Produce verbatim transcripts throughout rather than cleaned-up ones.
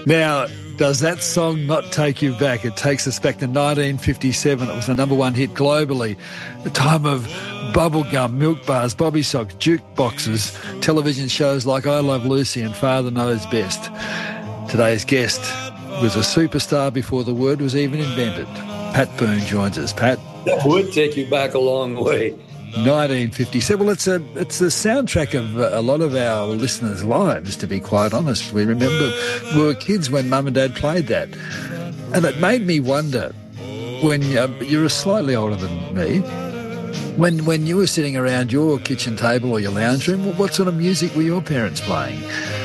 Now, does that song not take you back? It takes us back to nineteen fifty-seven. It was the number one hit globally. The time of bubblegum, milk bars, bobby socks, jukeboxes, television shows like I Love Lucy and Father Knows Best. Today's guest was a superstar before the word was even invented. Pat Boone joins us. Pat? That would take you back a long way. nineteen fifty-seven. Well, it's a it's the soundtrack of a lot of our listeners' lives, to be quite honest. We remember we were kids when Mum and Dad played that. And it made me wonder, when uh, you're slightly older than me, when when you were sitting around your kitchen table or your lounge room, what sort of music were your parents playing?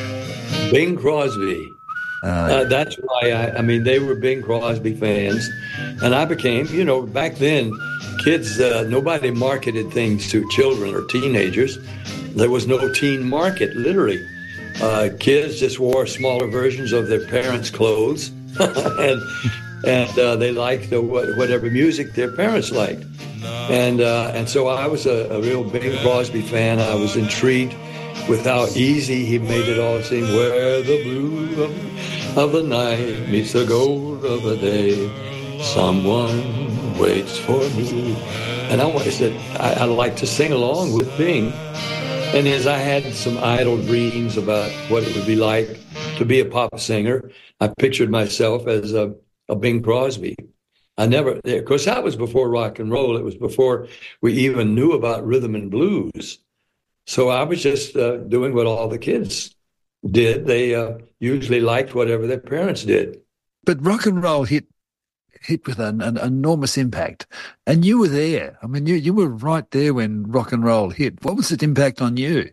Bing Crosby. Uh, uh, that's why, I, I mean, they were Bing Crosby fans. And I became, you know, back then, kids, uh, nobody marketed things to children or teenagers. There was no teen market, literally. Uh, kids just wore smaller versions of their parents' clothes. and and uh, they liked the, whatever music their parents liked. And uh, and so I was a, a real Bing Crosby fan. I was intrigued with how easy he made it all seem. Where the blue of, of the night meets the gold of the day, someone waits for me. And I wanted to, I, I like to sing along with Bing. And as I had some idle dreams about what it would be like to be a pop singer, I pictured myself as a, a Bing Crosby. I never, of course, that was before rock and roll. It was before we even knew about rhythm and blues. So I was just uh, doing what all the kids did. They uh, usually liked whatever their parents did. But rock and roll hit hit with an, an enormous impact. And you were there. I mean, you, you were right there when rock and roll hit. What was its impact on you?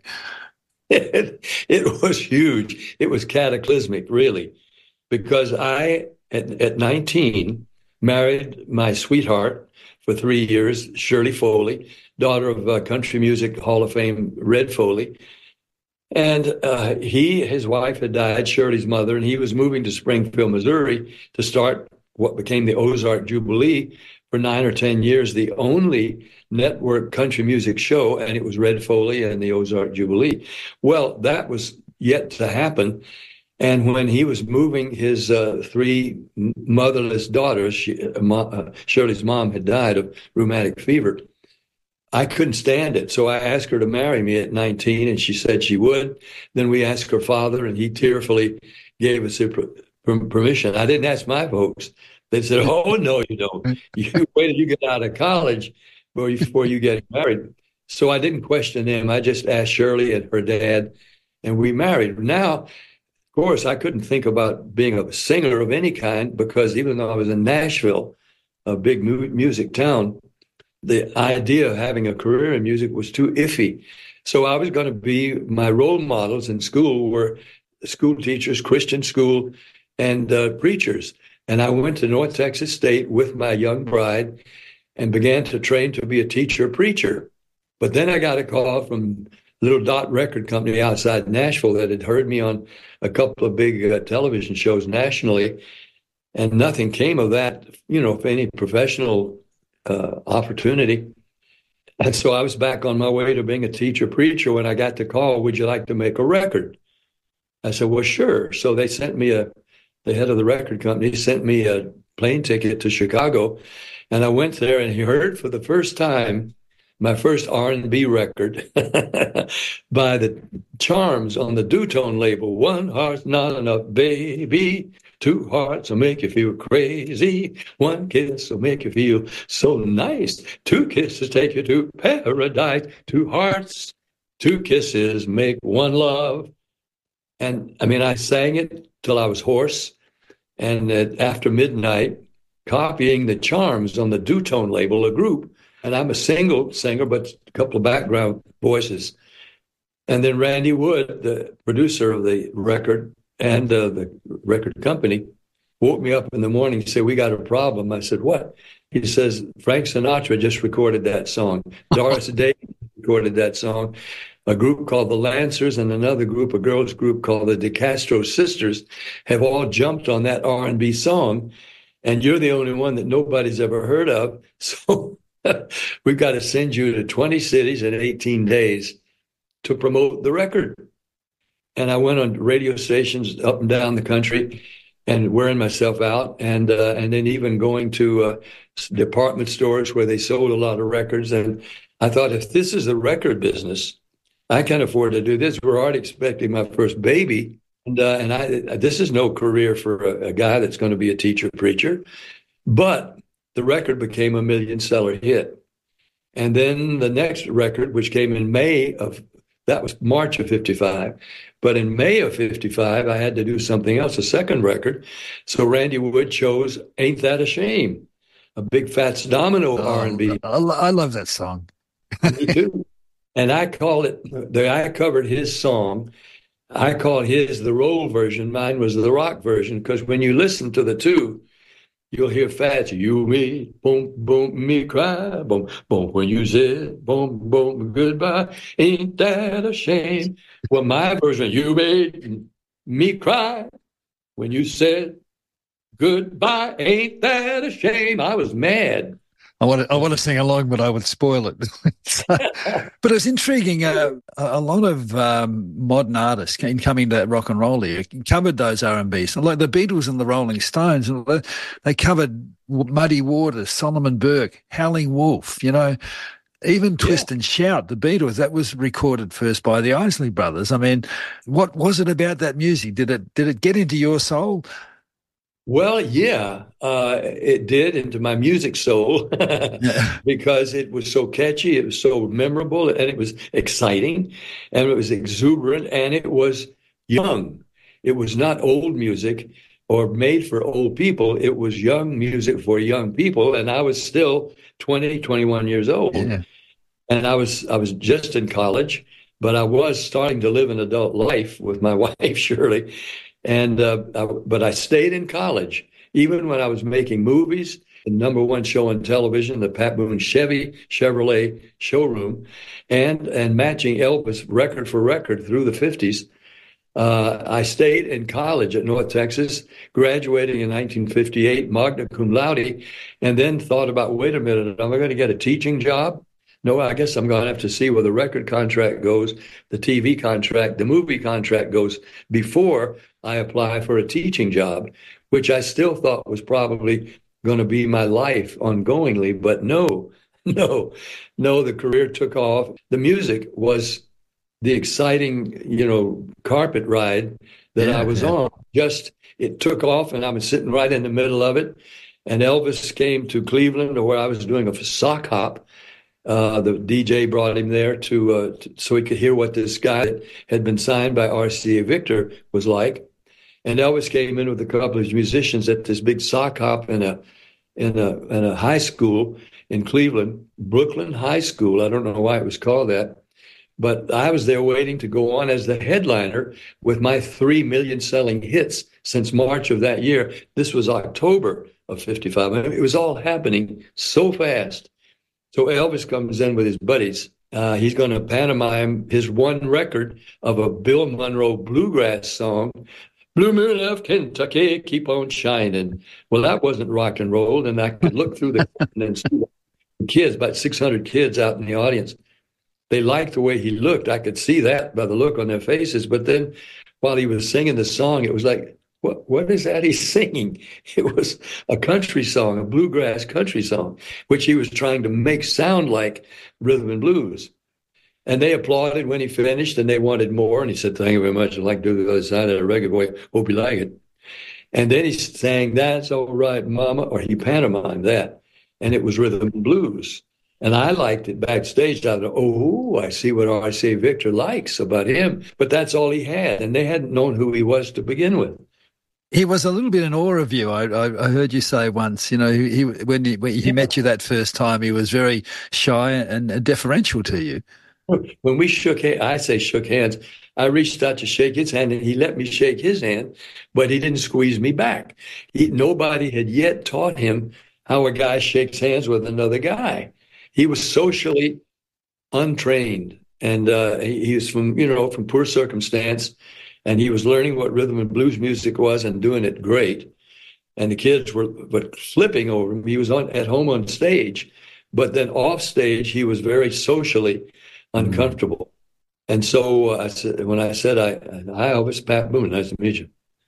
It, it was huge. It was cataclysmic, really, because I, at, at nineteen, married my sweetheart for three years, Shirley Foley, daughter of uh, Country Music Hall of Fame Red Foley. And uh, he, his wife had died, Shirley's mother, and he was moving to Springfield, Missouri to start what became the Ozark Jubilee for nine or ten years, the only network country music show, and it was Red Foley and the Ozark Jubilee. Well, that was yet to happen. And when he was moving his uh, three motherless daughters, she, uh, uh, Shirley's mom had died of rheumatic fever. I couldn't stand it. So I asked her to marry me at nineteen, and she said she would. Then we asked her father, and he tearfully gave us permission. I didn't ask my folks. They said, oh, no, you don't. You wait till you get out of college before you, before you get married. So I didn't question them. I just asked Shirley and her dad, and we married. Now, of course, I couldn't think about being a singer of any kind because even though I was in Nashville, a big mu- music town, the idea of having a career in music was too iffy. So I was going to be, my role models in school were school teachers, Christian school, and uh, preachers. And I went to North Texas State with my young bride and began to train to be a teacher preacher. But then I got a call from Little Dot Record Company outside Nashville that had heard me on a couple of big uh, television shows nationally, and nothing came of that, you know, any professional uh, opportunity. And so I was back on my way to being a teacher preacher when I got the call, would you like to make a record? I said, well, sure. So they sent me a, the head of the record company sent me a plane ticket to Chicago, and I went there and he heard for the first time my first R and B record by the Charms on the Dutone label. One heart's not enough, baby. Two hearts will make you feel crazy. One kiss will make you feel so nice. Two kisses take you to paradise. Two hearts, two kisses make one love. And I mean, I sang it till I was hoarse. And uh, after midnight, copying the Charms on the Dutone label, a group. And I'm a single singer, but a couple of background voices. And then Randy Wood, the producer of the record and uh, the record company, woke me up in the morning and said, we got a problem. I said, what? He says, Frank Sinatra just recorded that song. Doris Day recorded that song. A group called the Lancers and another group, a girls group called the DeCastro Sisters, have all jumped on that R and B song. And you're the only one that nobody's ever heard of. So we've got to send you to twenty cities in eighteen days to promote the record. And I went on radio stations up and down the country. and wearing myself out, and uh, and then even going to uh, department stores where they sold a lot of records. And I thought, if this is the record business, I can afford to do this. We're already expecting my first baby, and uh, and I this is no career for a, a guy that's going to be a teacher preacher. But the record became a million seller hit. And then the next record, which came in May of, that was March of fifty-five. But in May of fifty-five, I had to do something else, a second record. So Randy Wood chose Ain't That a Shame, a Big Fats Domino Oh, R and B. I, I love that song. Me too. And I call it, the I covered his song. I call his the roll version. Mine was the rock version, because when you listen to the two, you'll hear Fats, you, me, boom, boom, me cry, boom, boom, when you said, boom, boom, goodbye, ain't that a shame? Well, my version, you made me cry when you said goodbye, ain't that a shame? I was mad. I want to, I want to sing along, but I would spoil it. So, but it's intriguing. Uh, a lot of um, modern artists in coming to rock and roll here covered those R and Bs. Like the Beatles and the Rolling Stones, they covered Muddy Waters, Solomon Burke, Howling Wolf, you know, even Twist yeah. and Shout, the Beatles, that was recorded first by the Isley Brothers. I mean, what was it about that music? Did it, did it get into your soul? Well, yeah, uh, it did into my music soul because it was so catchy, it was so memorable, and it was exciting, and it was exuberant, and it was young. It was not old music or made for old people. It was young music for young people, and I was still twenty, twenty-one years old. Yeah. And I was I was just in college, but I was starting to live an adult life with my wife, Shirley. And uh, I, but I stayed in college, even when I was making movies. The number one show on television, the Pat Boone Chevy Chevrolet showroom, and and matching Elvis record for record through the fifties. Uh, I stayed in college at North Texas, graduating in nineteen fifty-eight, magna cum laude, and then thought about, wait a minute, am I going to get a teaching job? No, I guess I'm going to have to see where the record contract goes, the T V contract, the movie contract goes before I apply for a teaching job, which I still thought was probably going to be my life ongoingly. But no, no, no, the career took off. The music was the exciting, you know, carpet ride that yeah, I was yeah. on. Just, it took off, and I was sitting right in the middle of it. And Elvis came to Cleveland, where I was doing a sock hop. Uh, the D J brought him there to, uh, to so he could hear what this guy that had been signed by R C A Victor was like. And Elvis came in with a couple of musicians at this big sock hop in a in a in a high school in Cleveland, Brooklyn High School. I don't know why it was called that, but I was there waiting to go on as the headliner with my three million selling hits since March of that year. This was October of fifty-five. I mean, it was all happening so fast. So Elvis comes in with his buddies. Uh, he's going to pantomime his one record of a Bill Monroe bluegrass song, Blue Moon of Kentucky, Keep on Shining. Well, that wasn't rock and roll, and I could look through the curtain and see the kids, about six hundred kids out in the audience. They liked the way he looked. I could see that by the look on their faces. But then while he was singing the song, it was like, What what is that he's singing? It was a country song, a bluegrass country song, which he was trying to make sound like rhythm and blues. And they applauded when he finished, and they wanted more. And he said, thank you very much. I'd like to do the other side of the record. Boy, hope you like it. And then he sang, That's All Right, Mama, or he pantomimed that. And it was rhythm and blues. And I liked it backstage. I thought, oh, I see what R C A Victor likes about him. But that's all he had. And they hadn't known who he was to begin with. He was a little bit in awe of you. I, I, I heard you say once, you know, he, when, he, when he yeah. met you that first time, he was very shy and, and deferential to you. When we shook hands, I say shook hands, I reached out to shake his hand, and he let me shake his hand, but he didn't squeeze me back. He, nobody had yet taught him how a guy shakes hands with another guy. He was socially untrained, and uh, he, he was from, you know, from poor circumstance. And he was learning what rhythm and blues music was and doing it great. And the kids were but flipping over him. He was on at home on stage, but then off stage, he was very socially uncomfortable. Mm-hmm. And so uh, I said, when I said, I, I Elvis, Pat Boone, nice to meet you.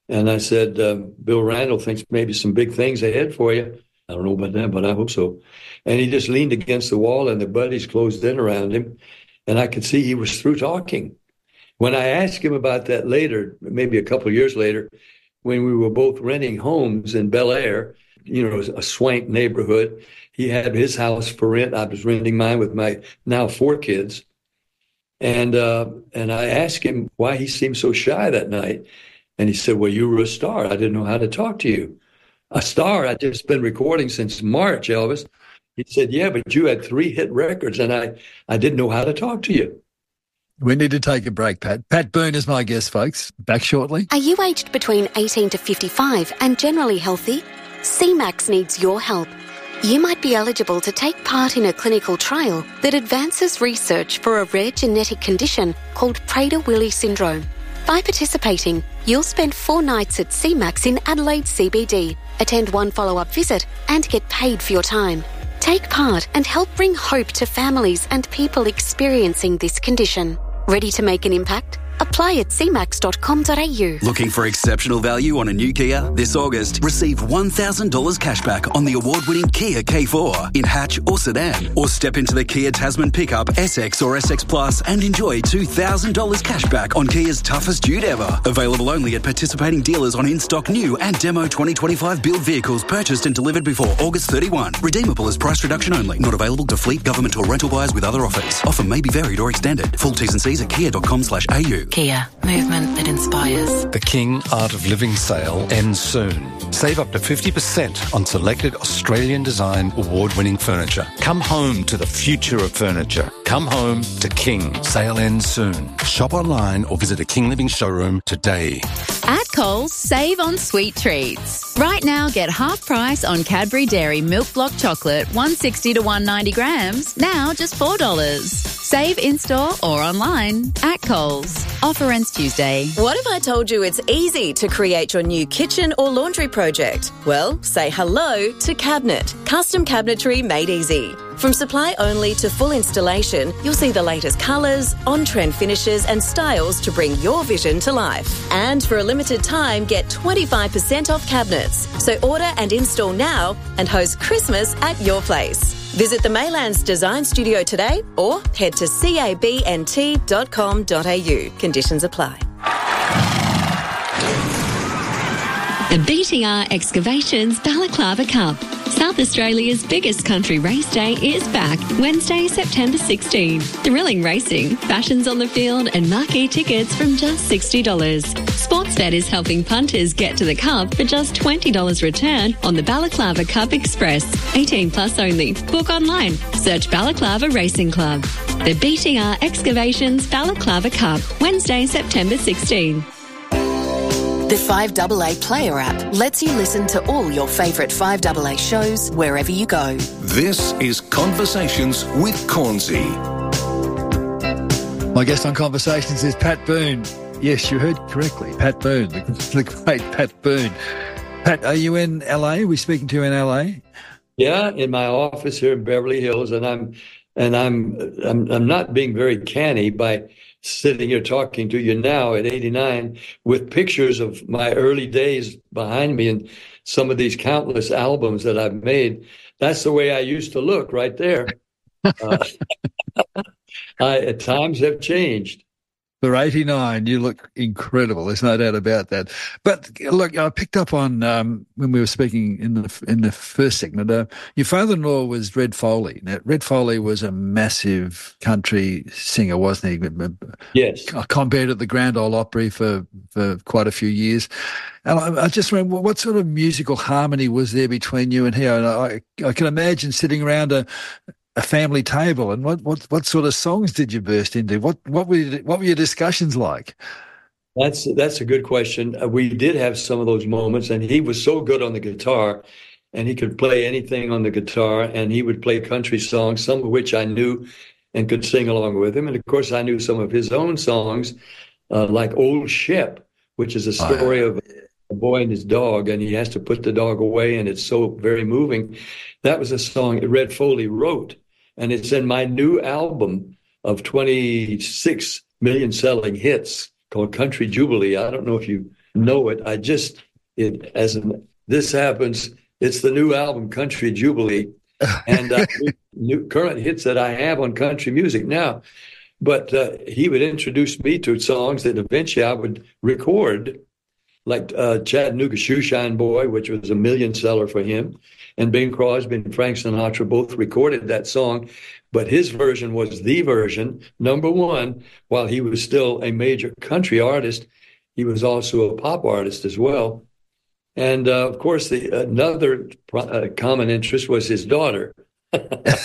And I said, uh, Bill Randall thinks maybe some big things ahead for you. I don't know about that, but I hope so. And he just leaned against the wall, and the buddies closed in around him. And I could see he was through talking. When I asked him about that later, maybe a couple of years later, when we were both renting homes in Bel Air, you know, a swank neighborhood, he had his house for rent. I was renting mine with my now four kids. And uh, and I asked him why he seemed so shy that night. And he said, well, you were a star. I didn't know how to talk to you. A star? I'd just been recording since March, Elvis. He said, yeah, but you had three hit records, and I, I didn't know how to talk to you. We need to take a break, Pat. Pat Boone is my guest, folks. Back shortly. Are you aged between eighteen to fifty-five and generally healthy? C MAX needs your help. You might be eligible to take part in a clinical trial that advances research for a rare genetic condition called Prader-Willi syndrome. By participating, you'll spend four nights at C MAX in Adelaide C B D, attend one follow-up visit and get paid for your time. Take part and help bring hope to families and people experiencing this condition. Ready to make an impact? Apply at c max dot com dot a u. Looking for exceptional value on a new Kia? This August, receive one thousand dollars cashback on the award-winning Kia K four in hatch or sedan. Or step into the Kia Tasman pickup S X or S X Plus and enjoy two thousand dollars cashback on Kia's toughest dude ever. Available only at participating dealers on in-stock new and demo twenty twenty-five build vehicles purchased and delivered before August thirty-first. Redeemable as price reduction only. Not available to fleet, government or rental buyers with other offers. Offer may be varied or extended. Full T's and C's at kia dot com slash a u. Kia, movement that inspires. The King Art of Living sale ends soon. Save up to fifty percent on selected Australian design award-winning furniture. Come home to the future of furniture. Come home to King. Sale ends soon. Shop online or visit a King Living showroom today. At Coles, save on sweet treats. Right now, get half price on Cadbury Dairy Milk Block Chocolate, one sixty to one ninety grams, now just four dollars. Save in-store or online at Coles. Offer ends Tuesday. What if I told you it's easy to create your new kitchen or laundry project? Well, say hello to Cabinet. Custom cabinetry made easy. From supply only to full installation, you'll see the latest colours, on-trend finishes and styles to bring your vision to life. And for a limited time, get twenty-five percent off cabinets. So order and install now and host Christmas at your place. Visit the Maylands Design Studio today or head to cabnt dot com dot a u. Conditions apply. The B T R Excavations Balaclava Cup. South Australia's biggest country race day is back, Wednesday, September sixteenth. Thrilling racing, fashions on the field and marquee tickets from just sixty dollars. Sportsbet is helping punters get to the Cup for just twenty dollars return on the Balaclava Cup Express. eighteen plus only. Book online. Search Balaclava Racing Club. The B T R Excavations Balaclava Cup, Wednesday, September sixteenth. The five A A Player app lets you listen to all your favourite five A A shows wherever you go. This is Conversations with Cornsey. My guest on Conversations is Pat Boone. Yes, you heard correctly. Pat Boone, the, the great Pat Boone. Pat, are you in L A? Are we speaking to you in L A? Yeah, in my office here in Beverly Hills, and I'm and I'm I'm, I'm not being very canny by sitting here talking to you now at eighty-nine with pictures of my early days behind me and some of these countless albums that I've made. That's the way I used to look right there. Uh, I, times have changed. For eighty-nine, you look incredible. There's no doubt about that. But look, I picked up on um, when we were speaking in the in the first segment. Uh, your father-in-law was Red Foley. Now, Red Foley was a massive country singer, wasn't he? Yes. Compared at the Grand Ole Opry for for quite a few years. And I, I just remember, what sort of musical harmony was there between you and he? And I, I can imagine sitting around a a family table, and what, what, what sort of songs did you burst into? What what were you, what were your discussions like? That's that's a good question. Uh, we did have some of those moments, and he was so good on the guitar, and he could play anything on the guitar, and he would play country songs, some of which I knew and could sing along with him. And of course, I knew some of his own songs, uh, like Old Ship, which is a story oh, yeah. of a boy and his dog, and he has to put the dog away, and it's so very moving. That was a song Red Foley wrote. And it's in my new album of twenty-six million selling hits called Country Jubilee. I don't know if you know it. I just, it as an, this happens, it's the new album, Country Jubilee, and uh, new current hits that I have on country music now. But uh, he would introduce me to songs that eventually I would record, like uh, Chattanooga Shoeshine Boy, which was a million seller for him, and Bing Crosby and Frank Sinatra both recorded that song. But his version was the version, number one, while he was still a major country artist. He was also a pop artist as well. And, uh, of course, the another uh, common interest was his daughter. He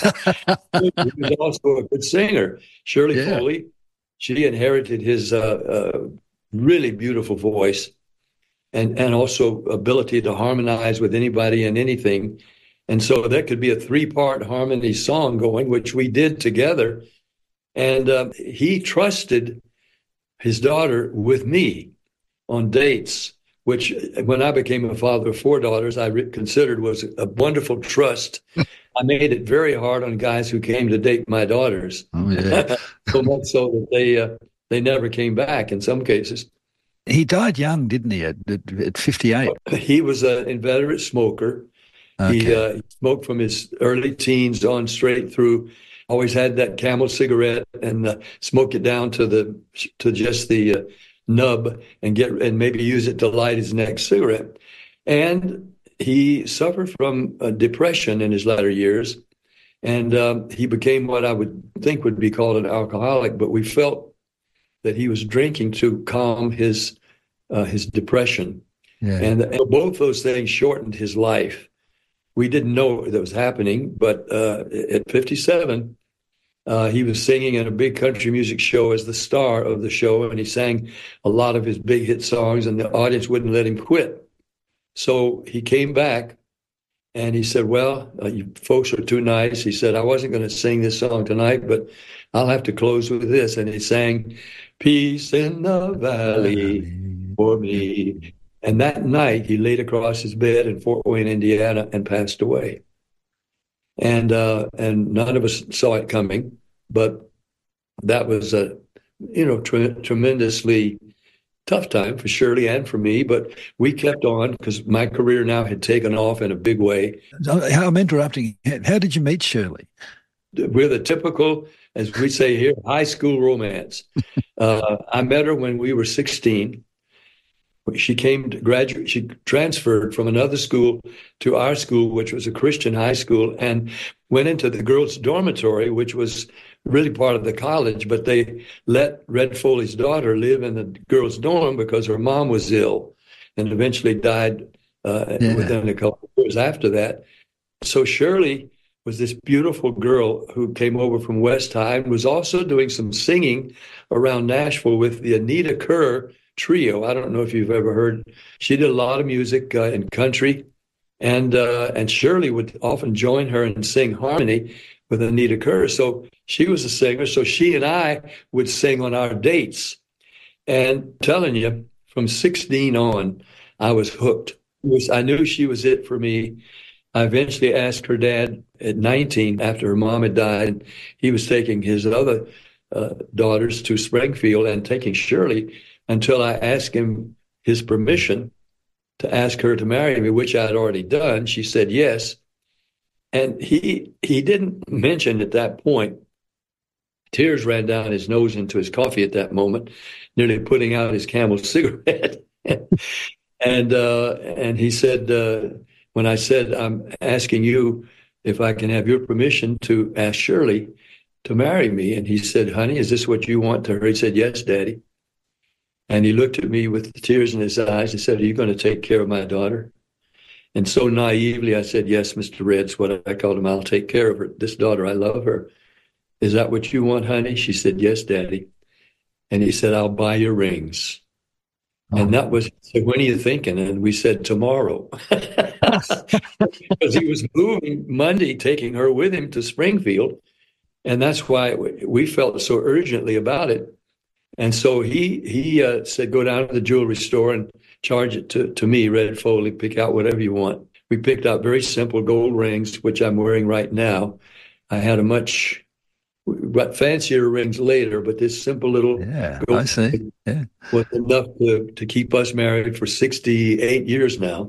was also a good singer. Shirley yeah. Foley, she inherited his uh, uh, really beautiful voice and, and also ability to harmonize with anybody and anything. And so that could be a three-part harmony song going, which we did together. And uh, he trusted his daughter with me on dates, which when I became a father of four daughters, I re- considered was a wonderful trust. I made it very hard on guys who came to date my daughters. Oh, yeah. So much so that they, uh, they never came back in some cases. He died young, didn't he, at, at fifty-eight? He was an inveterate smoker. Okay. He, uh, he smoked from his early teens on straight through. Always had that Camel cigarette and uh, smoke it down to the to just the uh, nub and get and maybe use it to light his next cigarette. And he suffered from uh, depression in his latter years, and um, he became what I would think would be called an alcoholic. But we felt that he was drinking to calm his uh, his depression, yeah. and, and both those things shortened his life. We didn't know that was happening, but uh, at fifty-seven, uh, he was singing in a big country music show as the star of the show, and he sang a lot of his big hit songs, and the audience wouldn't let him quit. So he came back, and he said, well, uh, you folks are too nice. He said, I wasn't going to sing this song tonight, but I'll have to close with this. And he sang, Peace in the Valley for me. And that night, he laid across his bed in Fort Wayne, Indiana, and passed away. And uh, and none of us saw it coming, but that was a, you know, tre- tremendously tough time for Shirley and for me. But we kept on because my career now had taken off in a big way. I'm interrupting. How did you meet Shirley? We're the typical, as we say here, high school romance. uh, I met her when we were sixteen. She came to graduate. She transferred from another school to our school, which was a Christian high school, and went into the girls' dormitory, which was really part of the college. But they let Red Foley's daughter live in the girls' dorm because her mom was ill, and eventually died uh, yeah. within a couple of years after that. So Shirley was this beautiful girl who came over from West High and was also doing some singing around Nashville with the Anita Kerr Trio. I don't know if you've ever heard. She did a lot of music uh, in country, and uh, and Shirley would often join her and sing harmony with Anita Kerr. So she was a singer. So she and I would sing on our dates. And telling you, from sixteen on, I was hooked. It was, I knew she was it for me. I eventually asked her dad at nineteen, after her mom had died, and he was taking his other uh, daughters to Springfield and taking Shirley, until I asked him his permission to ask her to marry me, which I had already done. She said yes. And he he didn't mention at that point, tears ran down his nose into his coffee at that moment, nearly putting out his Camel cigarette. and uh, and he said, uh, when I said, I'm asking you if I can have your permission to ask Shirley to marry me. And he said, honey, is this what you want to her? He said, yes, Daddy. And he looked at me with tears in his eyes. He said, are you going to take care of my daughter? And so naively, I said, yes, Mister Reds, what I called him, I'll take care of her. This daughter, I love her. Is that what you want, honey? She said, yes, Daddy. And he said, I'll buy your rings. Oh. And that was, so when are you thinking? And we said, tomorrow. Because he was moving Monday, taking her with him to Springfield. And that's why we felt so urgently about it. And so he he uh, said, go down to the jewelry store and charge it to, to me, Red Foley, pick out whatever you want. We picked out very simple gold rings, which I'm wearing right now. I had a much we got fancier rings later, but this simple little yeah, I see. Yeah, was enough to, to keep us married for sixty-eight years now.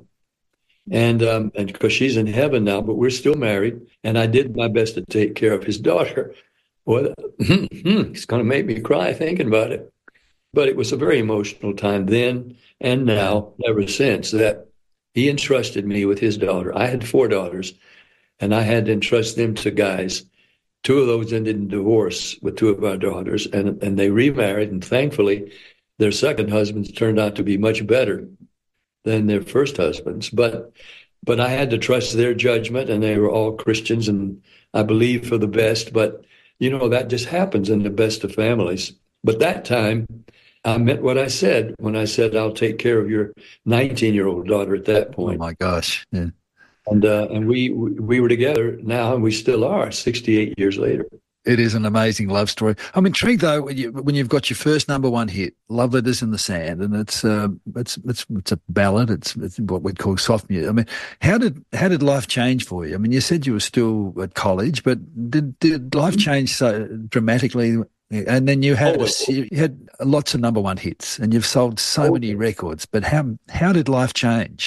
And um, and because she's in heaven now, but we're still married. And I did my best to take care of his daughter. Well, it's going to make me cry thinking about it. But it was a very emotional time then and now, ever since, that he entrusted me with his daughter. I had four daughters, and I had to entrust them to guys. Two of those ended in divorce with two of our daughters, and, and they remarried. And thankfully, their second husbands turned out to be much better than their first husbands. But but I had to trust their judgment, and they were all Christians, and I believe for the best. But, you know, that just happens in the best of families. But that time, I meant what I said when I said, I'll take care of your nineteen-year-old daughter at that point. Oh, my gosh. Yeah. And uh, and we we were together now, and we still are, sixty-eight years later. It is an amazing love story. I'm intrigued though when you when you've got your first number one hit, "Love Letters in the Sand," and it's uh, it's it's it's a ballad. It's, it's what we'd call soft music. I mean, how did how did life change for you? I mean, you said you were still at college, but did did life change so dramatically? And then you had oh, a, you had lots of number one hits, and you've sold so oh, many records. But how how did life change?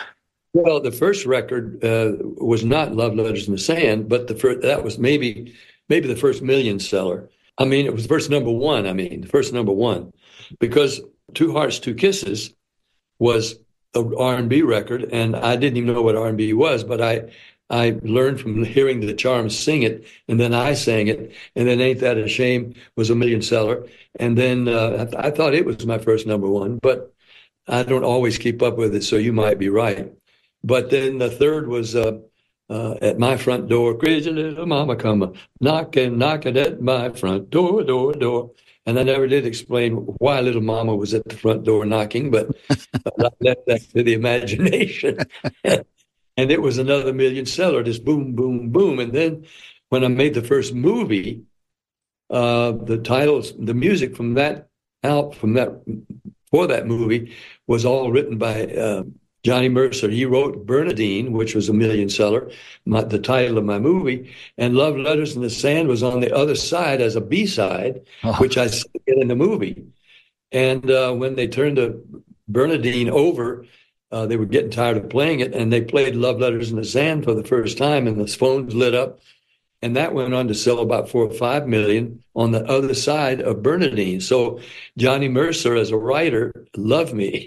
Well, the first record uh, was not "Love Letters in the Sand," but the first, that was maybe maybe the first million seller. I mean, it was the first number one. I mean, the first number one, because "Two Hearts, Two Kisses" was an R and B record, and I didn't even know what R and B was, but I I learned from hearing the Charms sing it, and then I sang it, and then "Ain't That a Shame" was a million seller, and then uh, I, th- I thought it was my first number one, but I don't always keep up with it, so you might be right. But then the third was uh, uh, "At My Front Door, Crazy Little Mama Come Knocking, Knocking at My Front Door, Door, Door." And I never did explain why Little Mama was at the front door knocking, but I left that to the imagination. And it was another million seller, just boom, boom, boom. And then when I made the first movie, uh, the titles, the music from that out from that for that movie was all written by uh, Johnny Mercer. He wrote Bernadine, which was a million seller, my, the title of my movie, and "Love Letters in the Sand" was on the other side as a B-side, oh. which I said in the movie. And uh, when they turned the Bernadine over, Uh, they were getting tired of playing it, and they played "Love Letters in the Sand" for the first time, and the phones lit up. And that went on to sell about four or five million on the other side of Bernadine. So Johnny Mercer, as a writer, loved me.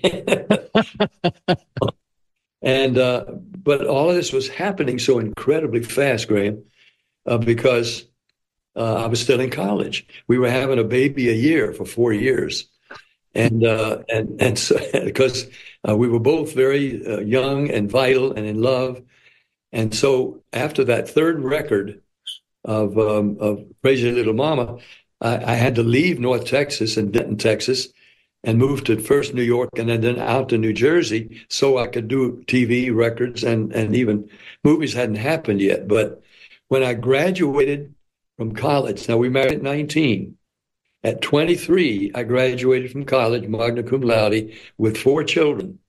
and uh, But all of this was happening so incredibly fast, Graham, uh, because uh, I was still in college. We were having a baby a year for four years. And uh, and and so, because uh, we were both very uh, young and vital and in love, and so after that third record of um, of Crazy Little Mama, I, I had to leave North Texas and Denton, Texas, and move to first New York and then out to New Jersey so I could do T V records, and and even movies hadn't happened yet. But when I graduated from college, now we married at nineteen. At twenty-three, I graduated from college, magna cum laude, with four children.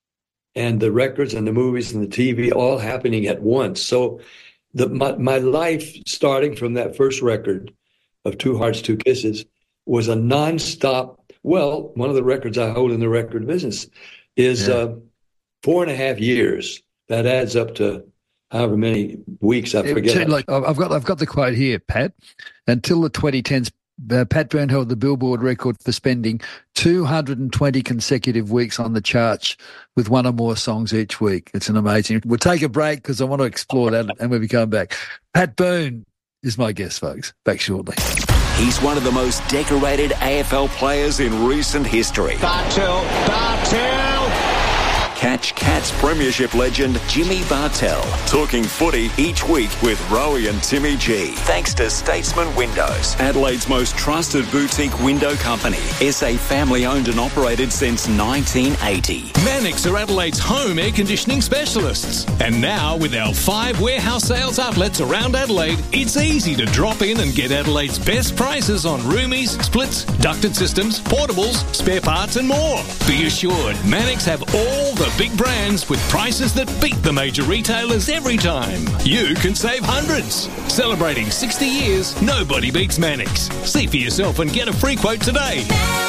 And the records and the movies and the T V all happening at once. So the, my, my life, starting from that first record of Two Hearts, Two Kisses, was a nonstop. Well, one of the records I hold in the record business is yeah. uh, four and a half years. That adds up to however many weeks, I forget. It, like, I've got I've got the quote here, Pat. Until the twenty tens, Uh, Pat Byrne held the Billboard record for spending two hundred twenty consecutive weeks on the charts with one or more songs each week. It's an amazing. We'll take a break because I want to explore that, and we'll be coming back. Pat Byrne is my guest, folks. Back shortly. He's one of the most decorated A F L players in recent history. Bartel, Bartel! Catch Cats Premiership legend Jimmy Bartel talking footy each week with Rowie and Timmy G. Thanks to Statesman Windows, Adelaide's most trusted boutique window company. S A family owned and operated since nineteen eighty. Mannix are Adelaide's home air conditioning specialists. And now with our five warehouse sales outlets around Adelaide, it's easy to drop in and get Adelaide's best prices on roomies, splits, ducted systems, portables, spare parts and more. Be assured, Mannix have all the the big brands with prices that beat the major retailers every time. You can save hundreds. Celebrating sixty years, nobody beats Mannix. See for yourself and get a free quote today.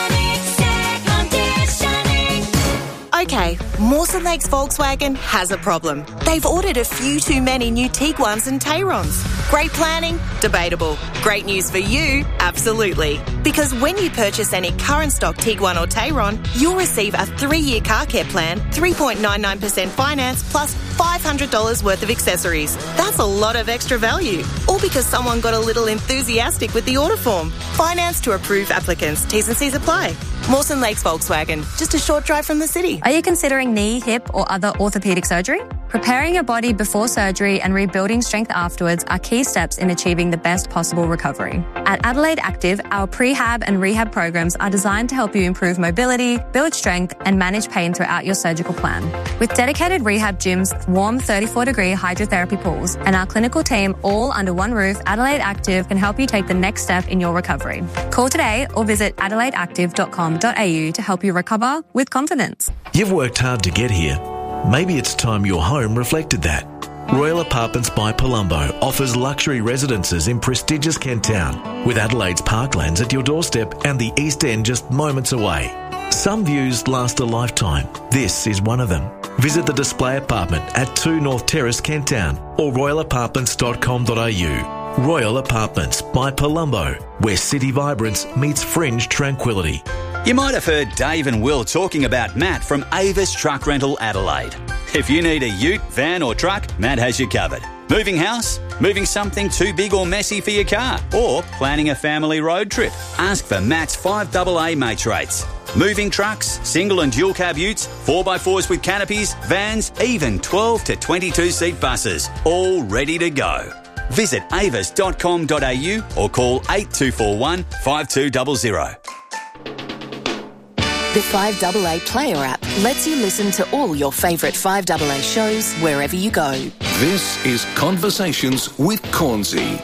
Okay, Mawson Lakes Volkswagen has a problem. They've ordered a few too many new Tiguans and Tayrons. Great planning? Debatable. Great news for you? Absolutely. Because when you purchase any current stock Tiguan or Tayron, you'll receive a three-year car care plan, three point nine nine percent finance, plus five hundred dollars worth of accessories. That's a lot of extra value. All because someone got a little enthusiastic with the order form. Finance to approved applicants. T's and C's apply. Mawson Lakes Volkswagen, just a short drive from the city. Are you considering knee, hip or other orthopaedic surgery? Preparing your body before surgery and rebuilding strength afterwards are key steps in achieving the best possible recovery. At Adelaide Active, our prehab and rehab programs are designed to help you improve mobility, build strength and manage pain throughout your surgical plan. With dedicated rehab gyms, warm thirty-four degree hydrotherapy pools and our clinical team all under one roof, Adelaide Active can help you take the next step in your recovery. Call today or visit adelaide active dot com dot a u to help you recover with confidence. You've worked hard to get here. Maybe it's time your home reflected that. Royal Apartments by Palumbo offers luxury residences in prestigious Kent Town, with Adelaide's parklands at your doorstep and the East End just moments away. Some views last a lifetime. This is one of them. Visit the display apartment at two North Terrace, Kent Town, or royal apartments dot com dot a u. Royal Apartments by Palumbo, where city vibrance meets fringe tranquility. You might have heard Dave and Will talking about Matt from Avis Truck Rental Adelaide. If you need a ute, van or truck, Matt has you covered. Moving house? Moving something too big or messy for your car? Or planning a family road trip? Ask for Matt's five double A mates rates. Moving trucks, single and dual cab utes, four by fours with canopies, vans, even twelve to twenty-two seat buses. All ready to go. Visit avis dot com dot a u or call eight two four one, five two zero zero. The five double A Player app lets you listen to all your favourite five double A shows wherever you go. This is Conversations with Cornsey.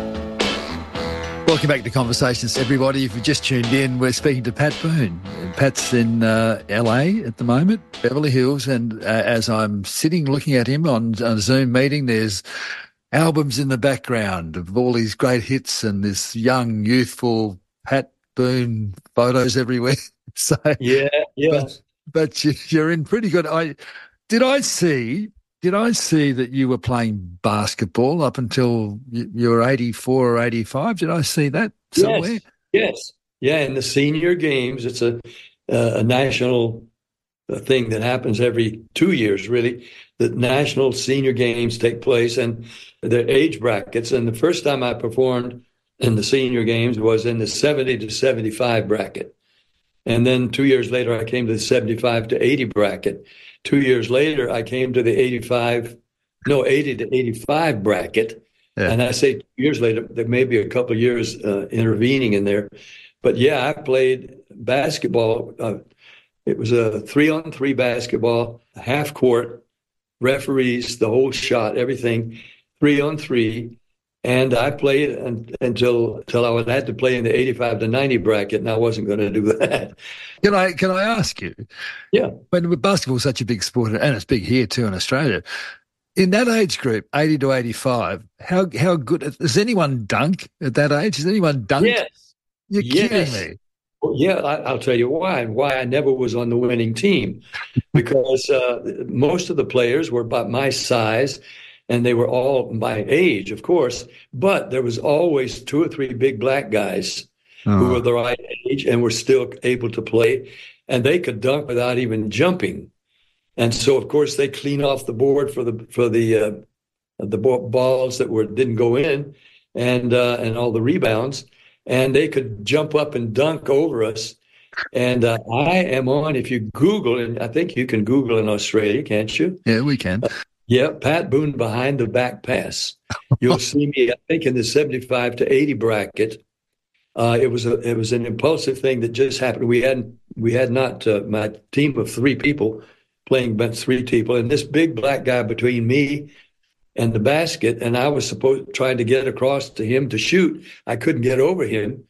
Welcome back to Conversations, everybody. If you just tuned in, we're speaking to Pat Boone. Pat's in uh, L A at the moment, Beverly Hills, and uh, as I'm sitting looking at him on, on a Zoom meeting, there's albums in the background of all these great hits and this young, youthful Pat Boone photos everywhere. So yeah, yeah. But, but you, you're in pretty good. I did I see did I see that you were playing basketball up until you, you were eighty-four or eighty-five? Did I see that somewhere? Yes, yes. Yeah. In the senior games, it's a uh, a national thing that happens every two years. Really, the national senior games take place, and their age brackets. And the first time I performed in the senior games was in the seventy to seventy-five bracket. And then two years later, I came to the seventy-five to eighty bracket. Two years later, I came to the eighty-five, no, eighty to eighty-five bracket. Yeah. And I say two years later, there may be a couple of years uh, intervening in there. But yeah, I played basketball. Uh, it was a three-on-three basketball, half court, referees, the whole shot, everything, three-on-three. And I played until until I would had to play in the eighty-five to ninety bracket, and I wasn't going to do that. Can I can I ask you? Yeah. When basketball is such a big sport, and it's big here too in Australia, in that age group, eighty to eighty-five, how how good does anyone dunk at that age? Does anyone dunk? Yes. You're yes. kidding me. Well, yeah, I, I'll tell you why, and why I never was on the winning team, because uh, most of the players were about my size. And they were all my age, of course, but there was always two or three big black guys oh. who were the right age and were still able to play, and they could dunk without even jumping. And so, of course, they clean off the board for the for the uh, the balls that were didn't go in, and uh, and all the rebounds, and they could jump up and dunk over us. And uh, I am on. If you Google, and I think you can Google in Australia, can't you? Yeah, we can. Uh, Yeah, Pat Boone behind the back pass. You'll see me, I think, in the seventy-five to eighty bracket. Uh, it was a it was an impulsive thing that just happened. We hadn't we had not uh, my team of three people playing, but three people, and this big black guy between me and the basket, and I was supposed trying to get across to him to shoot. I couldn't get over him,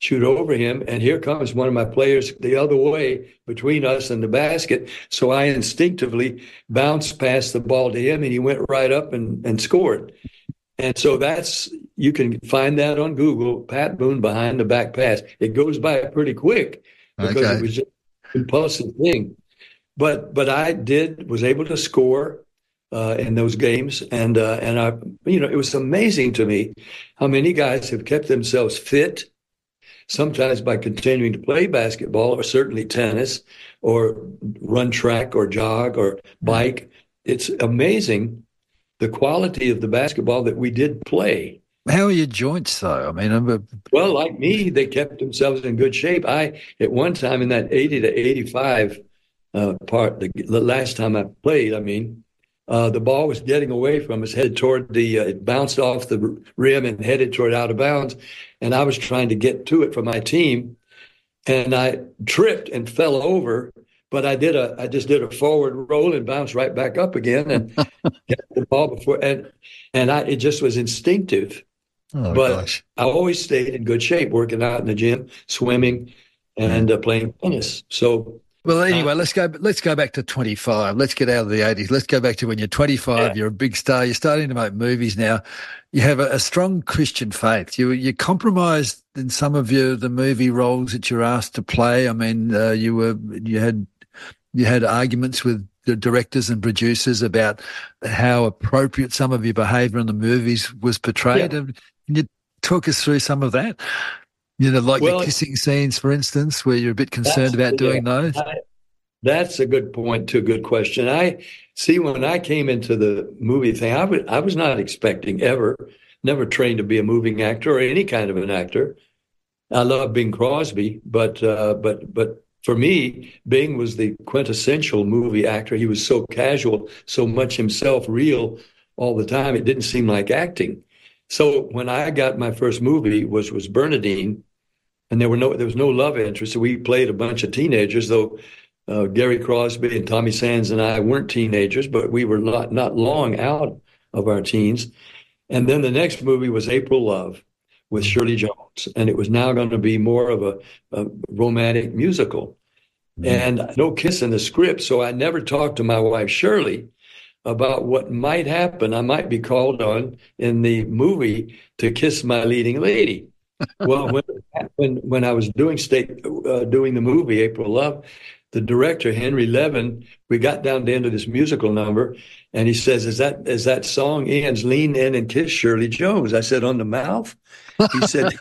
shoot over him, and here comes one of my players the other way between us and the basket. So I instinctively bounced past the ball to him, and he went right up and, and scored. And so that's, you can find that on Google, Pat Boone behind the back pass. It goes by pretty quick because okay. it was just an impulsive thing. But but I did, was able to score uh, in those games. And, uh, and I, you know, it was amazing to me how many guys have kept themselves fit, sometimes by continuing to play basketball or certainly tennis or run track or jog or bike. It's amazing the quality of the basketball that we did play. How are your joints, though? I mean, I'm a... well, like me, they kept themselves in good shape. I, at one time in that eighty to eighty-five uh, part, the, the last time I played, I mean, uh, the ball was getting away from us, headed toward the, uh, it bounced off the rim and headed toward out of bounds. And I was trying to get to it for my team. And I tripped and fell over. But I did a, I just did a forward roll and bounced right back up again and got the ball before, and and I, it just was instinctive. Oh, but gosh. I always stayed in good shape, working out in the gym, swimming, and uh, playing tennis. So, well, anyway, uh, let's go. Let's go back to twenty-five. Let's get out of the eighties. Let's go back to when you're twenty-five. Yeah. You're a big star. You're starting to make movies now. You have a, a strong Christian faith. You you compromised in some of your the movie roles that you're asked to play. I mean, uh, you were you had. You had arguments with the directors and producers about how appropriate some of your behaviour in the movies was portrayed. Yeah. Can you talk us through some of that? You know, like well, the kissing scenes, for instance, where you're a bit concerned about doing yeah, those? I, that's a good point, too. Good question. I see when I came into the movie thing, I, w- I was not expecting ever, never trained to be a moving actor or any kind of an actor. I love Bing Crosby, but uh, but but. For me, Bing was the quintessential movie actor. He was so casual, so much himself, real all the time. It didn't seem like acting. So when I got my first movie was was Bernadine, and there were no there was no love interest. So we played a bunch of teenagers, though uh, Gary Crosby and Tommy Sands and I weren't teenagers, but we were not not long out of our teens. And then the next movie was April Love with Shirley Jones, and it was now going to be more of a, a romantic musical. Mm-hmm. And no kiss in the script, so I never talked to my wife, Shirley, about what might happen. I might be called on in the movie to kiss my leading lady. Well, when when, when I was doing state uh, doing the movie April Love, the director, Henry Levin, we got down to the end of this musical number, and he says, "Is that is that song ends, lean in and kiss Shirley Jones?" I said, "On the mouth?" He said,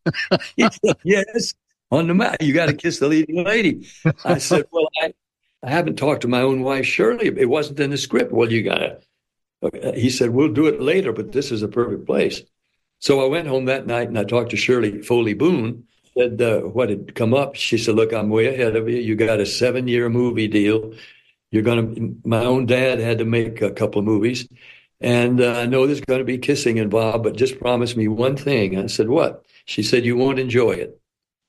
he said "Yes, on the mouth. You got to kiss the leading lady." I said, "Well, I, I haven't talked to my own wife, Shirley. It wasn't in the script." "Well, you got to." He said, "We'll do it later, but this is a perfect place." So I went home that night and I talked to Shirley Foley Boone. Said uh, what had come up. She said, "Look, I'm way ahead of you. You got a seven-year movie deal. You're going to." My own dad had to make a couple of movies, and uh, I know there's going to be kissing involved, but just promise me one thing. I said, "What?" She said, "You won't enjoy it."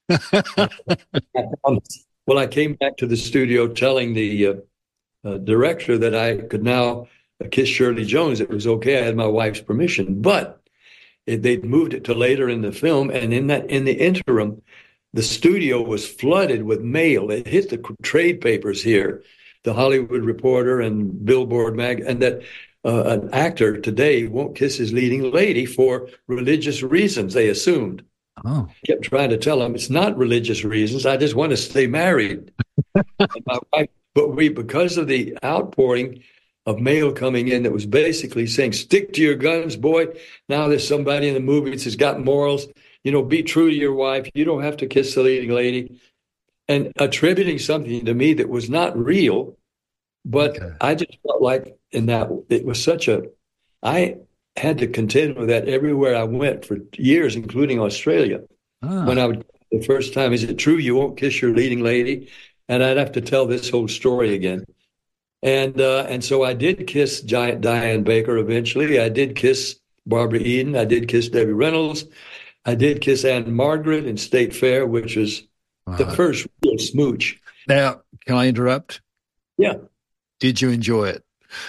Well, I came back to the studio telling the uh, uh, director that I could now kiss Shirley Jones. It was okay. I had my wife's permission, but it, they'd moved it to later in the film, and in that in the interim, the studio was flooded with mail. It hit the trade papers here, the Hollywood Reporter and Billboard mag, and that uh, an actor today won't kiss his leading lady for religious reasons. They assumed. Oh. I kept trying to tell them it's not religious reasons. I just want to stay married. My wife, but we, because of the outpouring of mail coming in that was basically saying, "Stick to your guns, boy. Now there's somebody in the movie that's got morals. You know, be true to your wife. You don't have to kiss the leading lady." And attributing something to me that was not real, but okay. I just felt like in that it was such a, I had to contend with that everywhere I went for years, including Australia. Ah. When I would, the first time, "Is it true you won't kiss your leading lady?" And I'd have to tell this whole story again. And uh, and so I did kiss Giant Diane Baker eventually. I did kiss Barbara Eden. I did kiss Debbie Reynolds. I did kiss Anne Margaret in State Fair, which was wow. the first real smooch. Now, can I interrupt? Yeah. Did you enjoy it?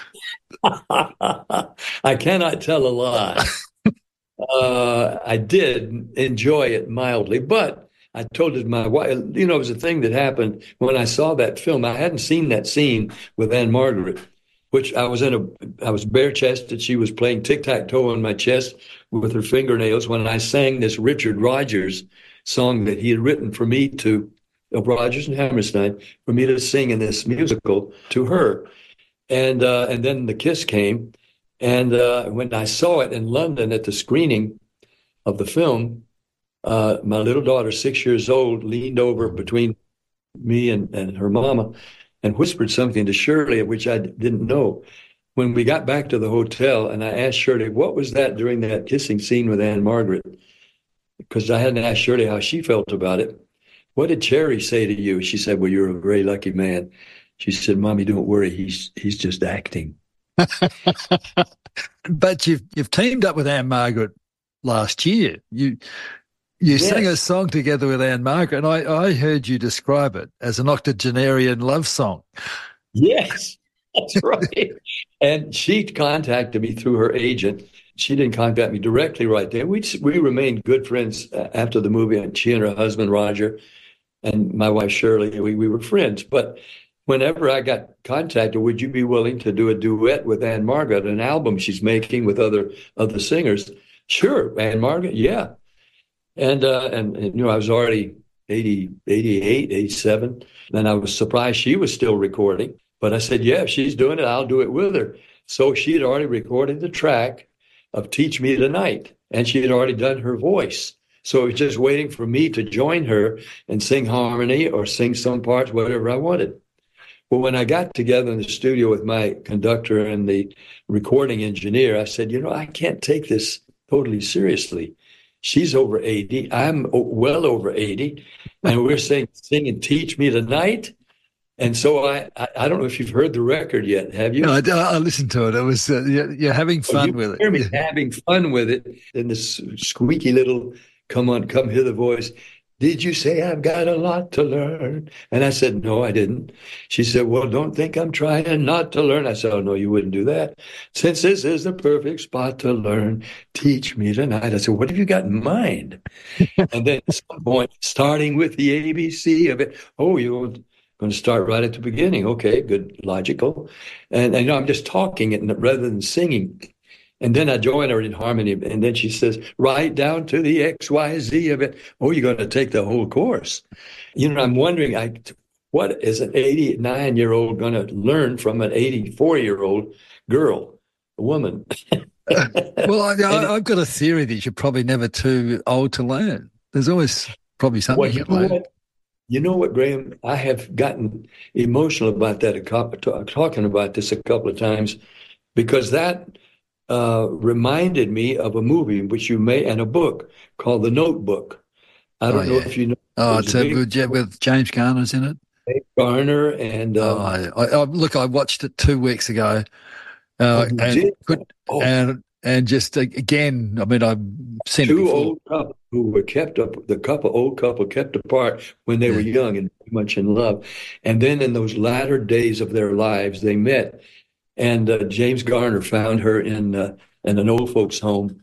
I cannot tell a lie. uh, I did enjoy it mildly, but I told it to my wife. You know, it was a thing that happened when I saw that film. I hadn't seen that scene with Ann-Margret, which I was in a, I was bare chested. She was playing tic-tac-toe on my chest with her fingernails when I sang this Richard Rodgers song that he had written for me to, of Rodgers and Hammerstein, for me to sing in this musical to her. And uh, and then the kiss came. And uh, when I saw it in London at the screening of the film, uh, my little daughter, six years old, leaned over between me and, and her mama and whispered something to Shirley, which I d- didn't know. When we got back to the hotel and I asked Shirley, what was that during that kissing scene with Ann-Margret? Because I hadn't asked Shirley how she felt about it. What did Cherry say to you? She said, well, you're a very lucky man. She said, Mommy, don't worry. He's he's just acting. But you've you've teamed up with Ann-Margret last year. You you yes. sang a song together with Ann-Margret, and I, I heard you describe it as an octogenarian love song. Yes, that's right. And she contacted me through her agent. She didn't contact me directly right there. We we remained good friends after the movie, and she and her husband, Roger, and my wife, Shirley, we, we were friends. But whenever I got contacted, would you be willing to do a duet with Ann-Margret, an album she's making with other other singers? Sure, Ann-Margret, yeah. And, uh, and, and, you know, I was already eighty, eighty-eight, eighty-seven, and I was surprised she was still recording. But I said, yeah, if she's doing it, I'll do it with her. So she had already recorded the track of Teach Me Tonight, and she had already done her voice. So it was just waiting for me to join her and sing harmony or sing some parts, whatever I wanted. Well, when I got together in the studio with my conductor and the recording engineer, I said, you know, I can't take this totally seriously. She's over eighty. I'm well over eighty. And we're saying, singing Teach Me Tonight. And so I, I, I don't know if you've heard the record yet. Have you? No, I, I listened to it. It was, uh, you're, you're having fun oh, you with hear it. Me having fun with it. And this squeaky little, come on, come hear the voice. Did you say I've got a lot to learn? And I said, no, I didn't. She said, well, don't think I'm trying not to learn. I said, oh, no, you wouldn't do that. Since this is the perfect spot to learn, teach me tonight. I said, what have you got in mind? And then at some point, starting with the A B C of it, oh, you're going to start right at the beginning. Okay, good, logical. And, and you know, I'm just talking it rather than singing. And then I join her in harmony, and then she says, right down to the X, Y, Z of it. Oh, you're going to take the whole course. You know, I'm wondering, I, what is an eighty-nine-year-old going to learn from an eighty-four-year-old girl, a woman? Well, I, I, I've got a theory that you're probably never too old to learn. There's always probably something well, you you know learn. what? You know what, Graham? I have gotten emotional about that, a couple, talking about this a couple of times, because that Uh, reminded me of a movie which you may, and a book called The Notebook. I don't oh, know yeah. if you know. Oh, it's a good jet with James Garner's in it. James Garner and um, oh, I, I, look, I watched it two weeks ago, uh, oh, and, could, oh. and and just again, I mean, I've seen two it before. old couple who were kept up. The couple, old couple, kept apart when they yeah. were young and much in love, and then in those latter days of their lives, they met. And uh, James Garner found her in uh, in an old folks' home,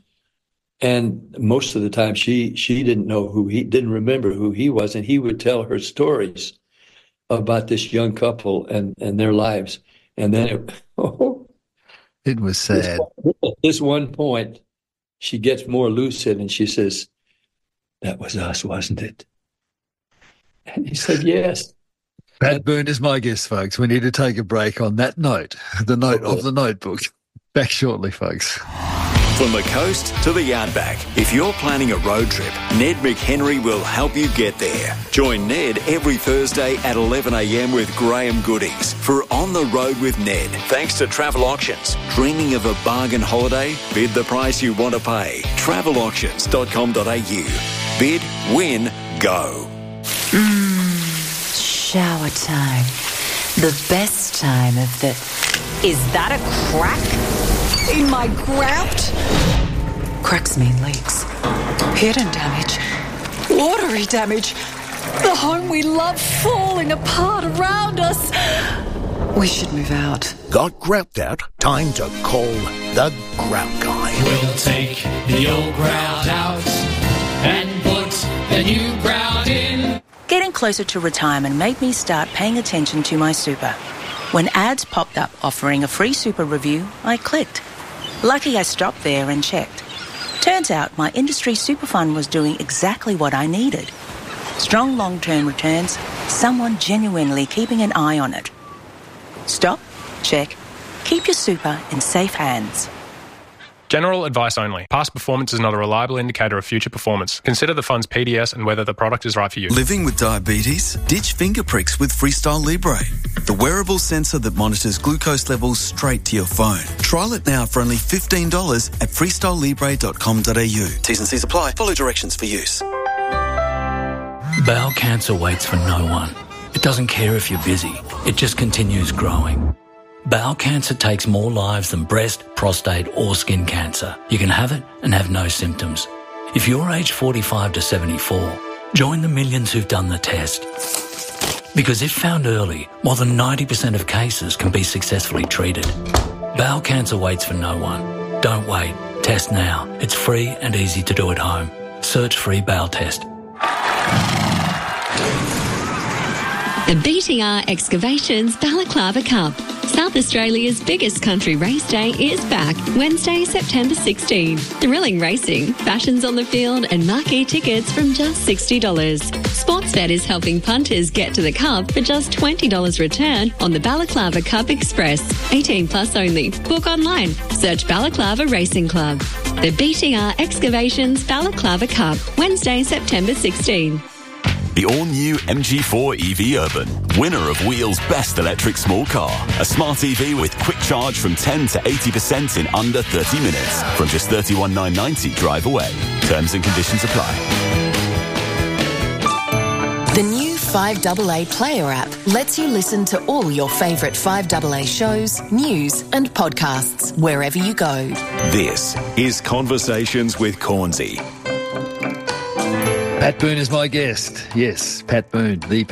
and most of the time she she didn't know who he didn't remember who he was, and he would tell her stories about this young couple and, and their lives. And then it, oh, it was sad. This one, this one point, she gets more lucid and she says, "That was us, wasn't it?" And he said, "Yes." Pat Byrne is my guest, folks. We need to take a break on that note, the note of the notebook. Back shortly, folks. From the coast to the outback, if you're planning a road trip, Ned McHenry will help you get there. Join Ned every Thursday at eleven a.m. with Graham Goodies for On the Road with Ned. Thanks to Travel Auctions. Dreaming of a bargain holiday? Bid the price you want to pay. travel auctions dot com dot a u. Bid, win, go. Shower time. The best time of the... Is that a crack in my grout? Cracks mean leaks. Hidden damage. Watery damage. The home we love falling apart around us. We should move out. Got grout out? Time to call the Grout Guy. We'll take the old grout out and put the new grout in. closer to retirement made me start paying attention to my super. When ads popped up offering a free super review, I clicked. Lucky I stopped there and checked. Turns out my industry super fund was doing exactly what I needed. Strong long-term returns, someone genuinely keeping an eye on it. Stop, check, keep your super in safe hands. General advice only. Past performance is not a reliable indicator of future performance. Consider the fund's P D S and whether the product is right for you. Living with diabetes? Ditch finger pricks with Freestyle Libre, the wearable sensor that monitors glucose levels straight to your phone. Trial it now for only fifteen dollars at freestyle libre dot com dot a u. T's and C's apply. Follow directions for use. Bowel cancer waits for no one. It doesn't care if you're busy. It just continues growing. Bowel cancer takes more lives than breast, prostate or skin cancer. You can have it and have no symptoms. If you're aged forty-five to seventy-four, join the millions who've done the test. Because if found early, more than ninety percent of cases can be successfully treated. Bowel cancer waits for no one. Don't wait. Test now. It's free and easy to do at home. Search free bowel test. The B T R Excavations Balaclava Cup. South Australia's biggest country race day is back Wednesday, September sixteenth. Thrilling racing, fashions on the field and marquee tickets from just sixty dollars. Sportsbet is helping punters get to the Cup for just twenty dollars return on the Balaclava Cup Express. eighteen plus only. Book online. Search Balaclava Racing Club. The B T R Excavations Balaclava Cup, Wednesday, September sixteenth. The all-new M G four E V Urban, winner of Wheel's Best Electric Small Car. A smart E V with quick charge from ten to eighty percent in under thirty minutes. From just thirty-one thousand nine hundred ninety drive away. Terms and conditions apply. The new five A A Player app lets you listen to all your favourite five A A shows, news and podcasts wherever you go. This is Conversations with Cornsey. Pat Boone is my guest. Yes, Pat Boone, the